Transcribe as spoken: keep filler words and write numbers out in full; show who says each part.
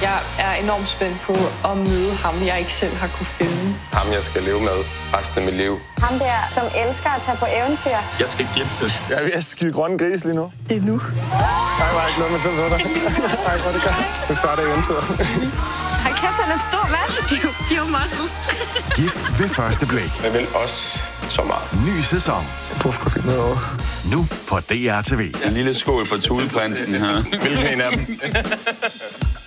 Speaker 1: Jeg er enormt spændt på at møde ham, jeg ikke selv har kunne finde.
Speaker 2: Ham, jeg skal leve med resten af mit liv.
Speaker 3: Ham der, som elsker at tage på eventyr.
Speaker 2: Jeg skal giftes.
Speaker 4: Jeg er ved at skide grønne gris lige nu.
Speaker 1: Det er nu.
Speaker 4: Nej, var ikke noget med til at dig. Nej, hvor det gør. Nu starter eventyret.
Speaker 3: Hold kæft, han er en stor mand. Pure muscles.
Speaker 5: Gift ved første blik.
Speaker 2: Jeg vil også så meget.
Speaker 5: Ny sæson.
Speaker 4: Jeg tror sgu fint noget over.
Speaker 5: Nu på D R T V.
Speaker 2: En lille skål for tudeprinsen her. Hvilken en af dem?